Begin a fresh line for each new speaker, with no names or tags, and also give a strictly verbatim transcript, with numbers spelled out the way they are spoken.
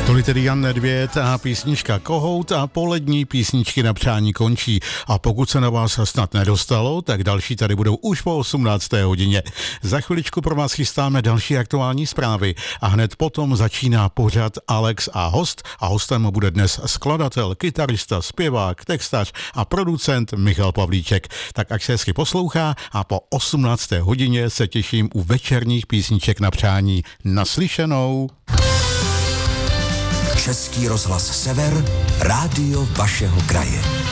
Tolik tedy Jan Nedvěd a písnička Kohout a polední písničky na přání končí. A pokud se na vás snad nedostalo, tak další tady budou už po osmnácté hodině. Za chviličku pro vás chystáme další aktuální zprávy a hned potom začíná pořad Alex a host a hostem bude dnes skladatel, kytarista, zpěvák, textař a producent Michal Pavlíček. Tak ať se hezky poslouchá a po osmnácté hodině se těším u večerních písniček na přání. Naslyšenou.
Český rozhlas Sever, rádio vašeho kraje.